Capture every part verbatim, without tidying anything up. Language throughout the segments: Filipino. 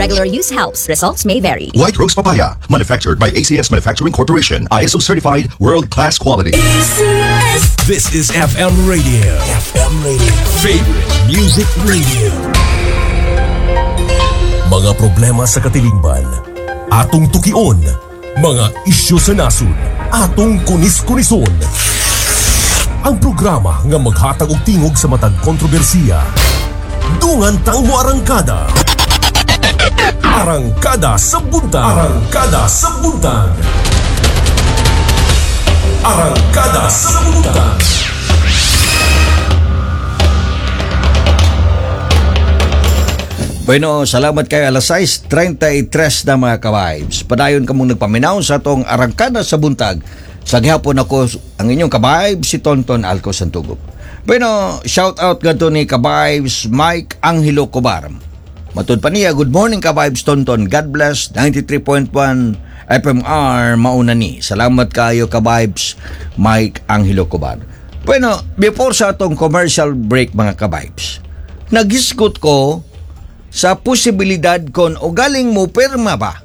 regular use helps. Results may vary. White Rose Papaya, manufactured by A C S Manufacturing Corporation, I S O certified, world-class quality. This is F M Radio. F M Radio. Favorite Music Radio. Mga problema sa katilingban, atong tukion. Mga isyu sa nasod, atong kunis-kunison. Ang programa nga maghatag og tingog sa matag kontrobersiya. Dungan tang mo arangkada. Arangkada sa buntag. Arangkada sa buntag. Arangkada sa buntag. Bueno, salamat kay alas sais treinta y tres na mga ka-vibes. Padayon ka mong nagpaminaw sa atong Arangkada sa buntag. Sa gihapon ako ang inyong ka-vibes, si Tonton Alco Santugop. Bueno, shout out ganito ni ka-vibes Mike Angelo Cobar. Matud pa niya, good morning ka-vibes Tonton. God bless, ninety-three point one F M R mauna ni. Salamat kayo ka-vibes Mike Angelo Cobar. Bueno, before sa atong commercial break mga ka-vibes, nagisgot ko sa posibilidad kon o galing mo pirma ba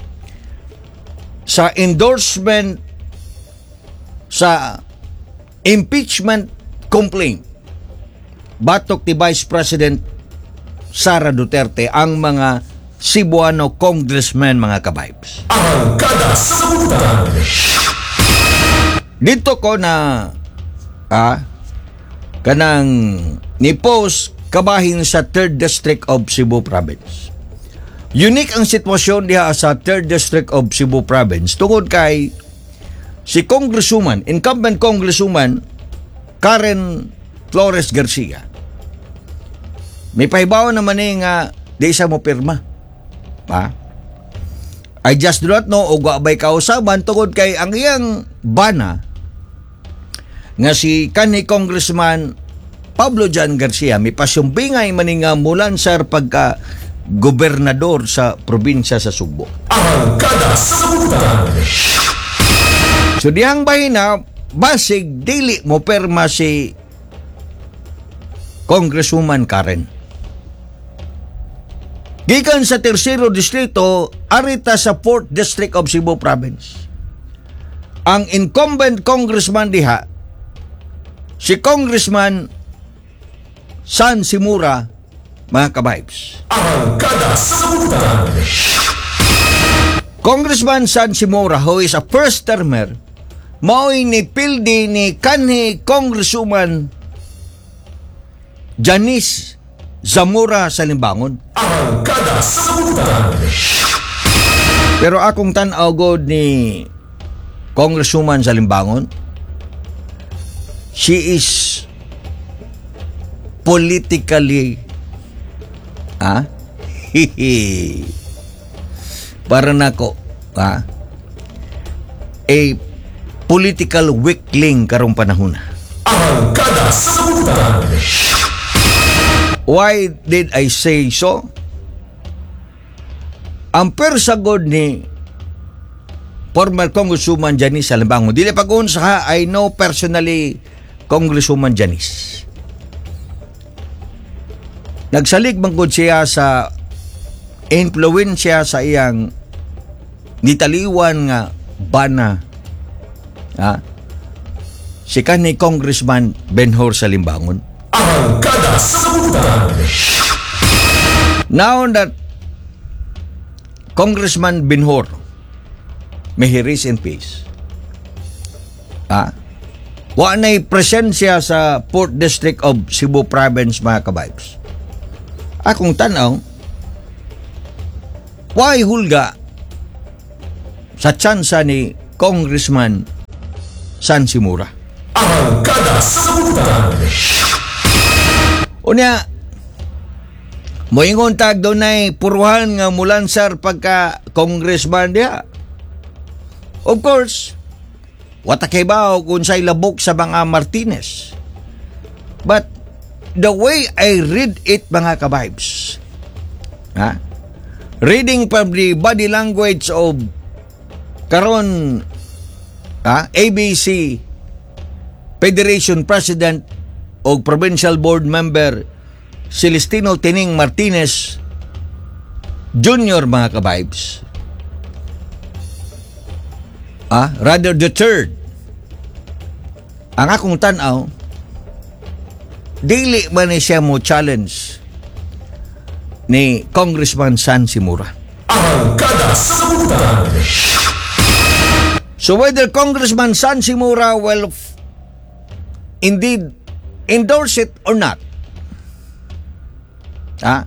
sa endorsement sa impeachment complaint batok ni Vice President Sara Duterte ang mga Cebuano congressmen mga ka-vibes. Arangkada sa buntag. Dito ko na ah, kanang ni-post kabahin sa third District of Cebu Province. Unique ang sitwasyon diha sa third District of Cebu Province tungod kay si Congresswoman, incumbent Congresswoman Karen Flores Garcia. May pahibaw naman eh nga di isa mo pirma. Ha? I just do not know o gabay kausaban tungod kay ang iyang bana nga si kanhi Congressman Pablo Jan Garcia may pasyumbingay maninga mulan sa pagka gobernador sa probinsya sa Subo. Arangkada sa buntag. So dihang bahina basig dili mo perma si Congresswoman Karen. Gikan sa tersero distrito arita sa fourth District of Cebu Province. Ang incumbent congressman diha si Congressman San Simura mga ka-vibes. Arangkada sa buntag. Congressman San Simura, who is a first termer, mao'y nipildi ni kanhi Congresswoman Janice Zamora sa Limbangon. Arangkada sa buntag. Pero akong tan-aw god ni Congresswoman sa Limbangon, she is politically ah hihi para nako ah a political weakling karong panahon. Arangkada sa buntag. Why did I say so? Ang persagod ni former Congresswoman Janice Salimbango, dili pag-unsa ha, I know personally Congresswoman Janice. Nagsalig manggod siya sa influensya sa iyang nitaliwan nga bana ha? Si kanhi Congressman Benhur Salimbangon. Arangkada sa buntag. Now that Congressman Benhur, may he rest in peace, ha? Wa na'y presensya sa fourth District of Cebu Province mga ka-vibes. Akong tanaw, why hulga sa tsansa ni Congressman San Simura? Arangkada sa buntag. Unya, moingon tag doon ay puruhan nga mulansar pagka congressman diha. Of course, watakaybaw kung sa'y labok sa mga Martinez. But, the way I read it mga ka-vibes, ha? Reading from the body language of karon ha? A B C Federation President o Provincial Board Member Celestino Tining Martinez, Junior, mga ka-vibes. Ah, rather the third. Ang akong tanaw, dili man ni siya mo challenge ni Congressman San Simura. Angkada sa Sanlibutan. So whether Congressman San Simura will f- indeed endorse it or not, ha?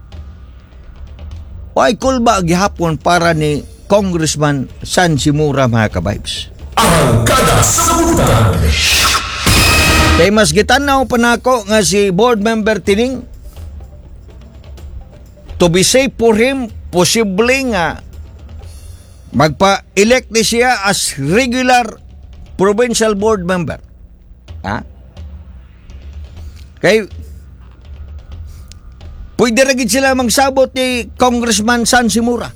Why cool ba gihapon para ni Congressman San Simura, mga ka-vibes? Angkada sa Sanlibutan. Kay mas gitanaw pa nako nga si board member Tining, to be safe for him, posible nga magpa-elect ni siya as regular provincial board member. Ha? Kay pwede rin sila magsabot ni Congressman San Simura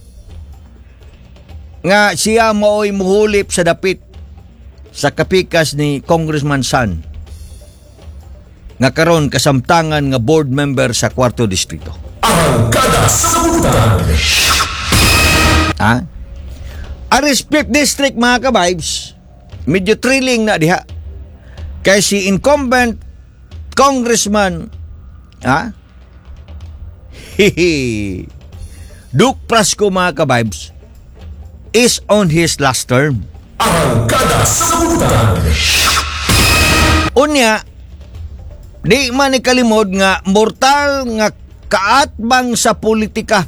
nga siya mao'y muhulip sa dapit sa kapikas ni Congressman San nga karon kasamtangan nga board member sa Kwarto Distrito. Angkada sa Sanlibutan. Ha? Aris fifth District, mga ka-vibes, medyo thrilling na diha. Kaya si incumbent Congressman, ha? Hihi. Duke Prasco, mga ka-vibes, is on his last term. Angkada sa Sanlibutan. Unya, di man ikalimod nga mortal nga kaatbang sa politika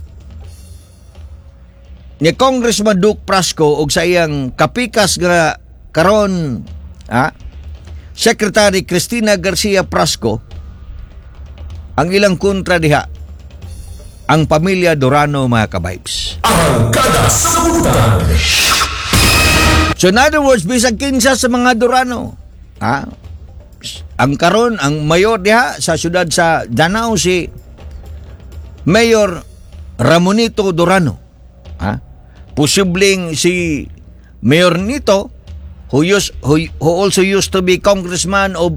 ni Congressman Duke Prasco ug sa iyang kapikas nga karon, ha, Secretary Cristina Garcia Prasco, ang ilang kontra diha ang pamilya Durano, mga ka-vibes. Angkada sa Sanlibutan. So in other words, bisag kinsa sa mga Durano, ha, ang karon ang mayor diha sa syudad sa Danao si Mayor Ramonito Durano, ha? Posibleng si Mayor nito who, used, who, who also used to be congressman of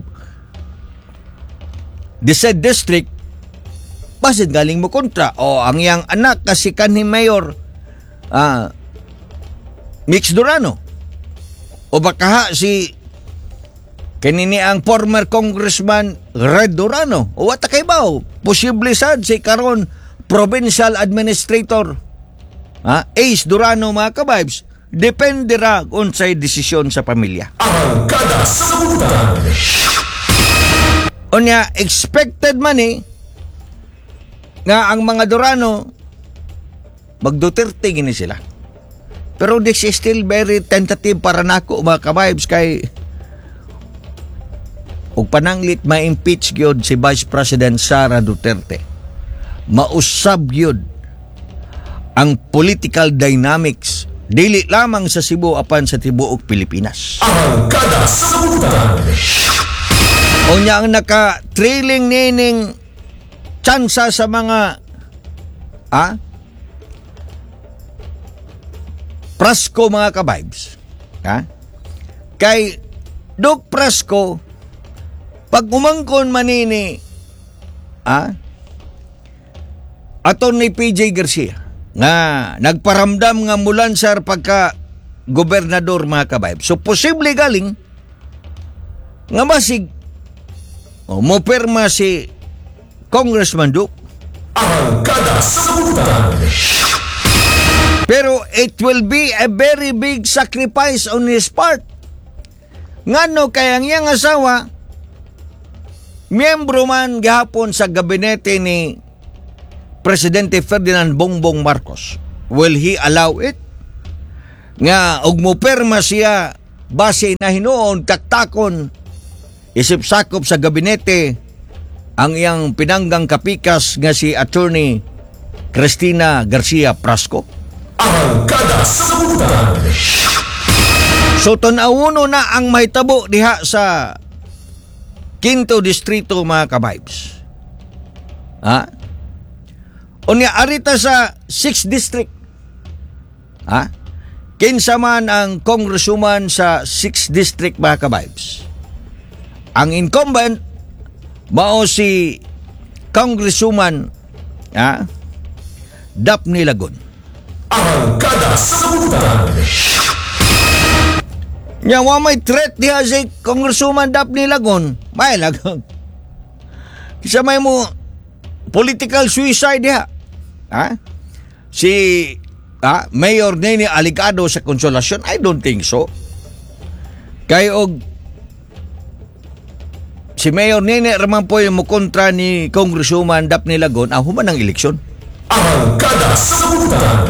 the said district, basit galing mo kontra o ang iyang anak kasi kanhi Mayor ah, Mix Durano o baka ha, si kanini ang former Congressman Red Durano o wata kay bao posible sad si karon provincial administrator, ha, Ace Durano, mga ka-vibes. Depende ra kung sa'y desisyon sa pamilya. Angkada sa Sanlibutan. Unya, expected man eh nga ang mga Durano mag-Duterte gini sila. Pero this is still very tentative para nako, mga ka-vibes, kay ug pananglit ma-impeach gyud si Vice President Sara Duterte, mausab gyud ang political dynamics dili lamang sa Cebu apan sa tibuok Pilipinas. Angkada sa Sanlibutan. Unya ang naka-trailing nining tsansa sa mga ah Prasco, mga ka-vibes, ha? Kay Duke Prasco, pag umangkon manini, ah, aton ni P J Garcia, nga nagparamdam nga mulan sa pagka gobernador, mga ka-vibes. So, posible galing nga masig o mo perma si Congressman Duke. Angkada sa Sanlibutan. Pero it will be a very big sacrifice on his part. Ngano kaya ang iyang asawa miyembro man gahapon sa gabinete ni Presidente Ferdinand Bongbong Marcos. Will he allow it? Nga og mo perma siya base na hinuon kaktakon isip sakop sa gabinete ang iyang pinanggang kapikas nga si Attorney Cristina Garcia Prasco. Angkada sa Sanlibutan. So tan-awuno na ang mahitabo diha sa Quinto Distrito, mga ka-vibes. Ha? Unya arita sa sixth District. Ha? Kinsa man ang congresswoman sa sixth District, mga ka-vibes. Ang incumbent mao si Congresswoman, ha, Daphne Lagon. Angkada sa Kabutan. Nya wa may threat diha si Congresswoman Daphne Lagon. May lagon. Kisa may mo political suicide diha. Ha? Si ha, Mayor Nene Alicado sa Consolacion, I don't think so. Kay og si Mayor Nene raman po yung mukontra ni Congresswoman Daphne Lagon, ah, human ang eleksyon. Angkada sa Kabutan.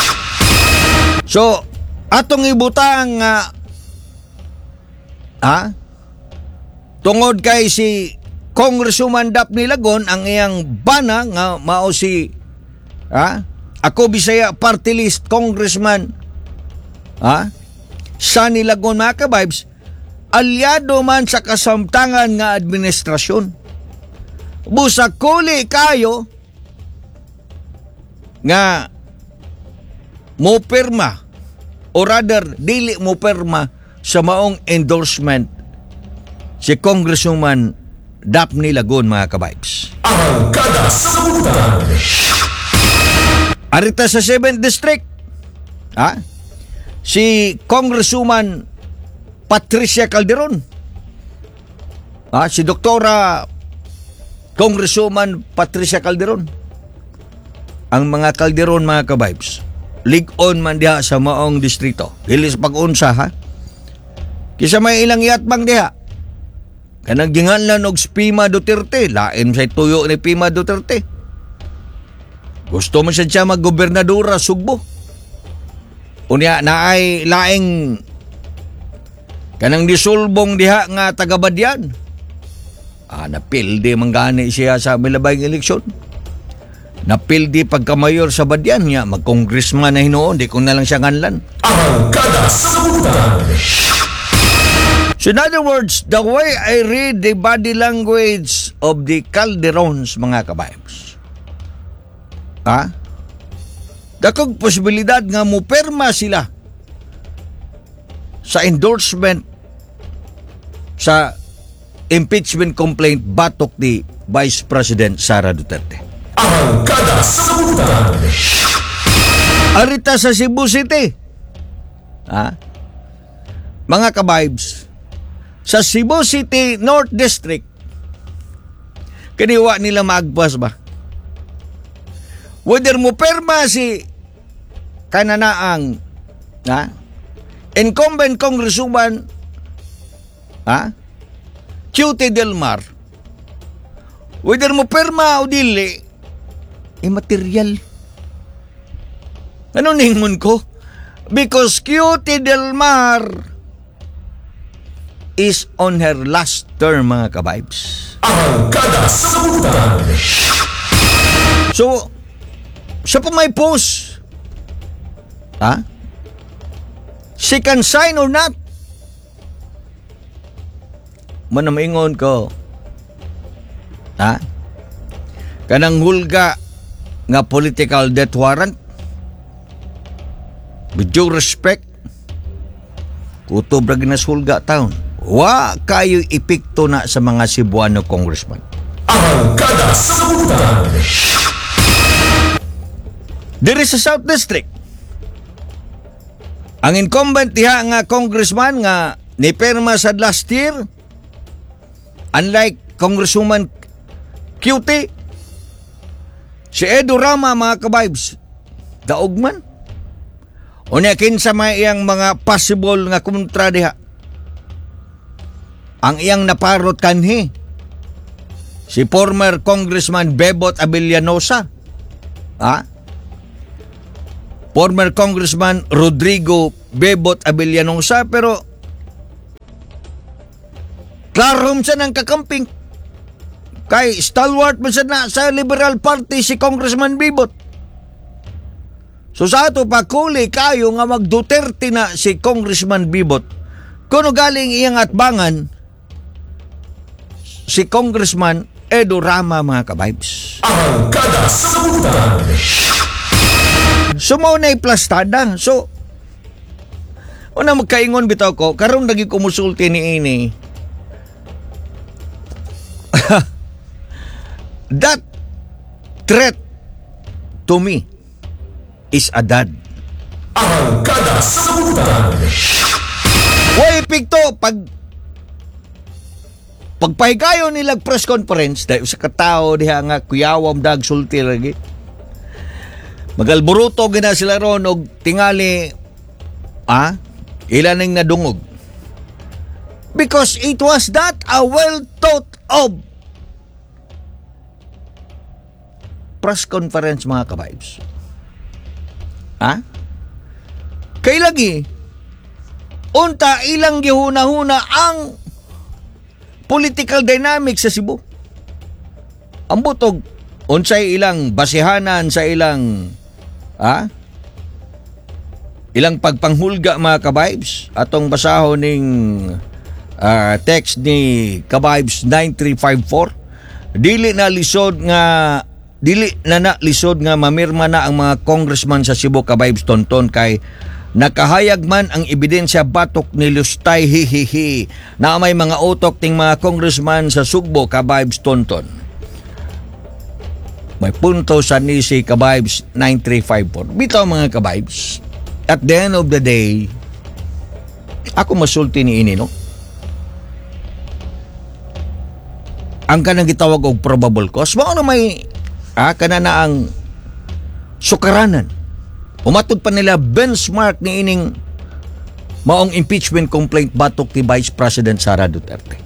So, atong ibutang nga ha? Tungod kay si Congresswoman Daphne Lagon ang iyang bana nga mao si ha? Ako Bisaya Party List Congressman ha? Sunny Lagon, mga ka-vibes, alyado man sa kasamtangan nga administrasyon. Busa kuli kayo nga mo pirma o rather dili mo pirma sa maong endorsement si Congresswoman Daphne Lagon, mga ka-vibes. Angkada sa Kabutan. Arita sa seventh District, ha? Si Congresswoman Patricia Calderon. Ha? Si Doktora Congresswoman Patricia Calderon. Ang mga Calderon, mga ka-vibes, lig-on man diha sa maong distrito. Dili sa pag-unsa, ha? Kisa may ilang yatbang diha. Kanang ginganlan og Pima Duterte, lain sa tuyo ni Pima Duterte. Gusto man siya siya mag-gobernadora Sugbo. Unya naay laing kanang disulbong diha nga taga-Badyan. Ah, napildi man gani siya sa milabayng eleksyon. Napildi pagka-mayor sa Badyan niya, mag-congressman na hinoon, di ko na lang siya nganlan. Angkada sa Kabutan. So in other words, the way I read the body language of the Calderons, mga kabayos, ha? Dakog posibilidad nga muperma sila sa endorsement sa impeachment complaint batok ni Vice President Sara Duterte. Angkada sa Kabutan. Arita sa Cebu City, ha? Mga kabibes, sa Cebu City North District, kaniwa nila maagpas ba? Whether mo perma si kananaang ha? Incumbent Congresswoman ha? Cutie Del Mar, whether mo perma o dili, immaterial. Ano ningon ko? Because Cutie Del Mar is on her last term, mga ka-vibes. Angkada sa Kabutan. So, siya pa may post. Ha? She can sign or not. Manamaingon ko. Ha? Kanang hulga nga political death warrant. With due respect, kutob ra ginas hulga taon. Wa kayo epekto na sa mga Cebuano congressman. Angkada sa Kabutan. Diri sa South District, ang incumbent diha nga congressman nga ni perma sa last year, unlike Congresswoman Cutie, si Edo Rama, mga kabibes, daog man. Unya kinsa may iyang mga possible nga kontra diha. Ang iyang naparot kanhi, si former Congressman Bebot Abellanosa, ha? Former Congressman Rodrigo Bebot Abellanosa, pero klarom siya ng kakamping. Kay stalwart man siya na sa Liberal Party si Congressman Bebot. So sa ato pakuli kayo nga mag Duterte na si Congressman Bebot. Kuno galing iyang atbangan si Congressman Edo Rama, mga kabibes. Angkada sa Kabutan. So mao na iplastada. So una magkaingon bitaw ko karon lagi kumusulti ni ini. That threat to me is a dad. Arangkada sa Sagutan. Way epekto pag pagpahigayon nila press conference dahil sa katao diha nga kuyawam dag sulti lagi. Magalburuto gina sila ron og tingali ah ilan ning nadungog. Because it was not a well thought of press conference mga ka-vibes. Ha? Kay lagi unta ilang gihuna-huna ang political dynamics sa Cebu. Ang butog unsay ilang basihanan sa ilang ha? Ilang pagpanghulga mga ka-vibes atong basahon ning uh, text ni ka-vibes nine three five four. Dili na lisod nga dili na na lisod nga mamirma na ang mga congressman sa Cebu ka-vibes tonton kay nakahayag man ang ebidensya batok ni Lustay hihihi na may mga utok ting mga congressman sa Sugbo ka-vibes tonton. May punto sa ni si ka-vibes nine three five four. Bitaw mga ka-vibes, at the end of the day, ako masulti ni ini, no? Ang kanang gitawag og probable cause, mao na may ah, kana na ang sukaranan. Umatod pa nila benchmark ni ining maong impeachment complaint batok ni Vice President Sara Duterte.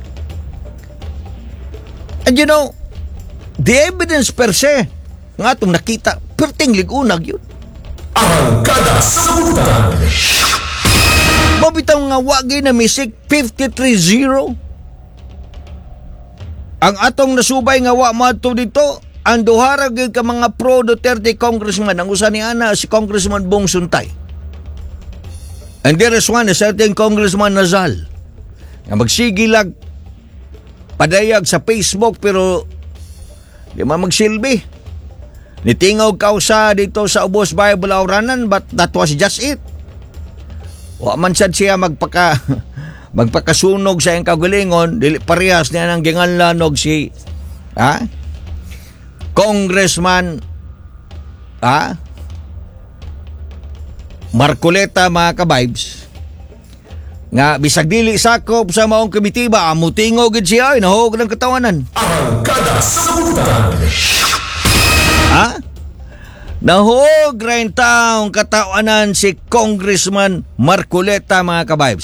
And you know, the evidence per se, nga itong nakita, perting ligunag yun. Arangkada sa Sagutan. Mabitaw nga wagi na misik fifty-three zero. Ang atong nasubay nga wa mato dito, ang duhara gyud ka mga pro Duterte congressman, ang usa ni ana si Congressman Bong Suntay. And there is one, a certain Congressman Nazal, nga magsigilag padayag sa Facebook pero di man magsilbi. Nitingaw kausa dito sa Ubos Bible Auranan, but that was just it. Wa man sad siya magpaka magpakasunog sa iyang kagalingon, dili parehas niya nang ginganlanog si ha? Congressman ha? Marcoleta mga ka-vibes, nga bisag dili sakop sa maong komitiba, amutingo gid siya ay nahog ng katawanan. Arangkada sa Sagutan. Ha? Nahog rain taong katawanan si Congressman Marcoleta mga ka-vibes.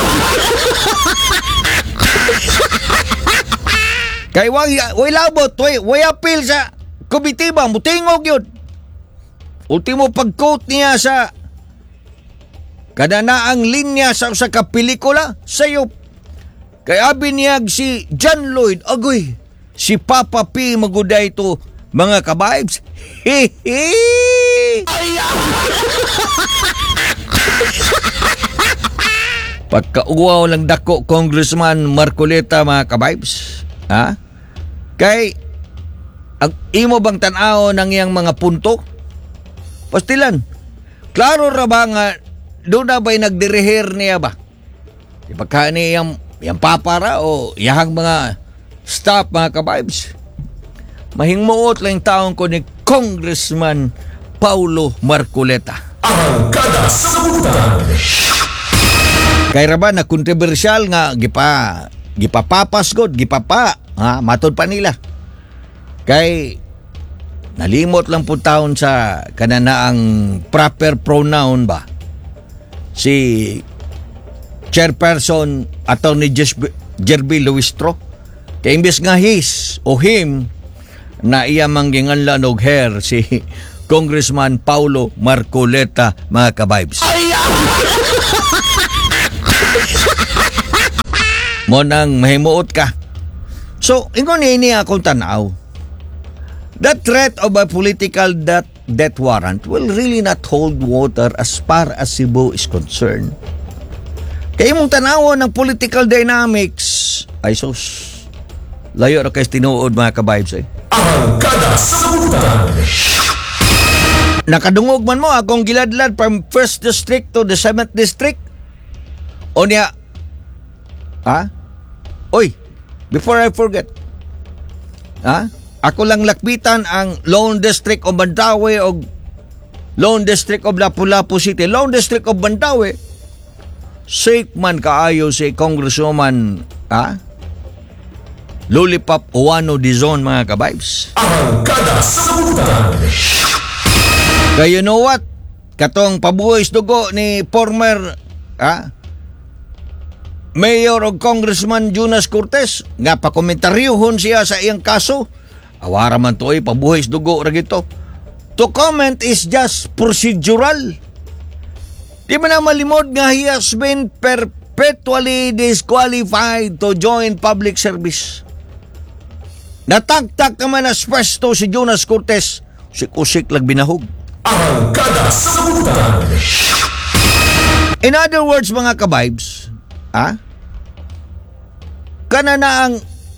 Kay way way labot, way way appeal sa komitiba, mutingog yun. Ultimo pag-quote niya sa kadanaang linya sa usa ka pelikula sayop. Kay abi niyag si John Lloyd, agoy, si Papa P maguday to mga ka-vibes. Hehe. Pagkauwaw lang dako Congressman Marcoleta mga ka-vibes. Ha? Kay ang imo bang tan-aw ng iyang mga punto? Pastilan. Klaro ra ba nga doon na ba'y nagdirihir niya ba? Di pagka ni yung, yung papara o iyahang mga staff mga ka-vibes? Mahingmuot lang taong ko ni Congressman Paulo Marcoleta. Arangkada sa Sagutan. Kay raba na kontrobersyal nga gipa gipapapas god, gipapa, ha, matod pa nila. Kay nalimot lang po taon sa kananaang proper pronoun ba? Si Chairperson Attorney Jerby Luistro. Kay imbes nga his o him na iya mangginganlan og hair si Congressman Paulo Marcoleta mga ka-vibes. Mo nang mahimuot ka. So, ingon ini akong tanaw. The threat of a political death, death warrant will really not hold water as far as Cebu is concerned. Kaya mong tanawon ng political dynamics, ay sus, layo na kayo tinuod mga ka-vibes eh. Arangkada sa Sagutan. Nakadungog man mo akong giladlad from first district to the seventh district. O niya, ha? Oy, before I forget, ha? Ako lang lakbitan ang Lone District o Mandawi o Lone District of Lapu-Lapu City, Lone District of Mandaue, safe man kaayo si Congresswoman ha? Lollipop Uwano Dizon, mga kabibes. Arangkada sa Sagutan. Kaya you know what? Katong pabuhis dugo ni former ha? Mayor o Congressman Jonas Cortez, nga pakomentaryuhon siya sa iyang kaso. Awara man to ay pabuhis dugo ra gito. To comment is just procedural. Di man na malimod nga he has been perpetually disqualified to join public service. Natagtak naman na pwesto si Jonas Cortez, usik-usik lag binahog. Arangkada sa Sagutan. In other words, mga kabibes, ha? Kana na ang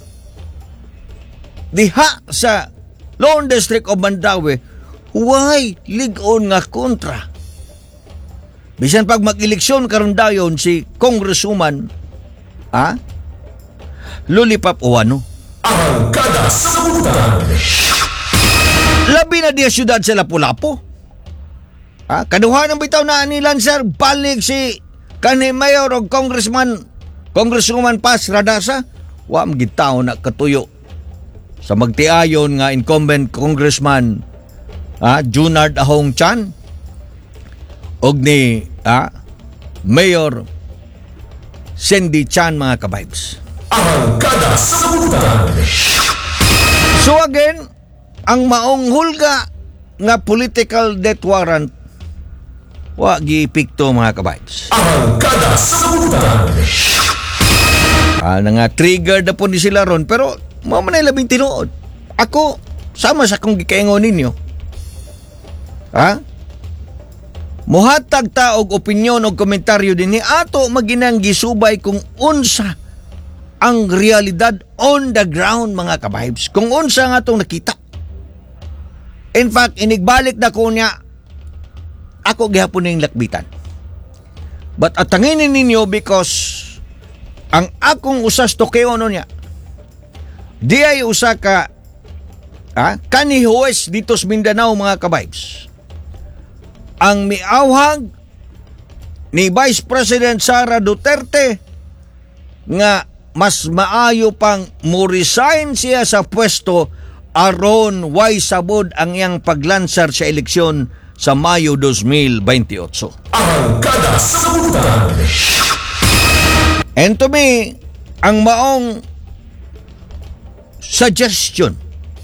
diha sa Lone District of Mandaue, why ligon nga kontra? Bisan pag mag-eleksyon karon dayon si Congresswoman ha? Lollipop Uwano. Arangkada sa Sagutan. Labi na diya syudad sa Lapu-Lapu. Ha? Kaduha ng bitaw na ni Lancer, balik si kanhi Mayor o Congressman Congresswoman Paz Radasa. Wa magitaw na katuyo sa magtiayon nga incumbent Congressman ha, Junard Ahong Chan og ni ha, Mayor Cindy Chan, mga kabibes. Arangkada sa Sagutan. So again, ang maong hulga nga political death warrant wa gipikto, mga kabibes. Arangkada sa Sagutan. Ah, nga trigger na po ni sila ron, pero mo man ay labing tinuod. Ako sama sa kung gikaingon ninyo. Ha? Muhatag ta og opinyon og komentaryo dinhi ato maginang gisubay kung unsa ang realidad on the ground, mga kabibes. Kung unsa nga itong nakita. In fact, inigbalik na ko niya, ako gihapon na yung lakbitan. But atanginin ninyo because ang akong usas to kayo ano niya, di ay usa ka ha, kanihuwes dito sa Mindanao, mga kabibes. Ang miawhag ni Vice President Sara Duterte nga mas maayo pang mo-resign siya sa pwesto aron way sabod ang iyang paglansar sa eleksyon sa Mayo twenty twenty-eight. Arangkada sa Sagutan. And to me, ang maong suggestion,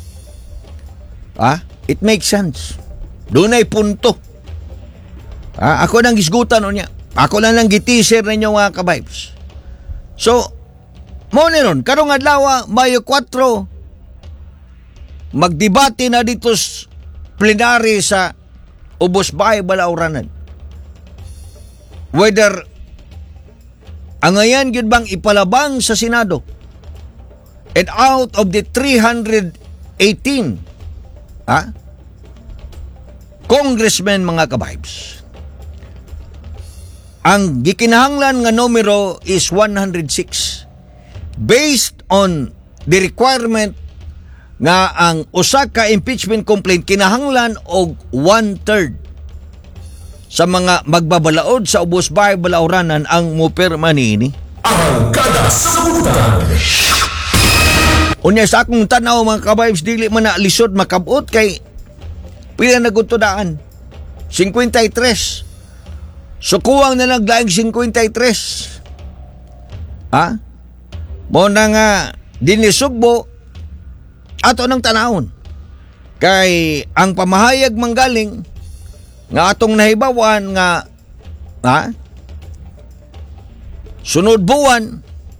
ah, it makes sense. Doon ay punto. Ah, ako nang gisgutan o niya. Ako lang lang giteaser ninyo, mga kabibes. So, mo ni ron, karong adlaw Mayo four, magdebate na dito sa plenary sa Ubos Bahay, Balauranan. Whether ang ngayon yun bang ipalabang sa Senado, and out of the three hundred eighteen ha, congressmen, mga kabibes, ang gikinahanglan nga numero is one hundred six. Based on the requirement nga ang usa ka impeachment complaint kinahanglan og one-third sa mga magbabalaod sa Ubos Bahay, Balauranan ang mupirma niini. Arangkada sa Sagutan. Unya sa akong tanaw, mga kabibes, dili man na lisod makabot kay pila na gutudaan fifty-three. So kuwang na naglaing fifty-three. Ha? Mo na nga dinisugbo ato ng tanawon. Kay ang pamahayag manggaling nga atong nahibawan nga ha? Sunod buwan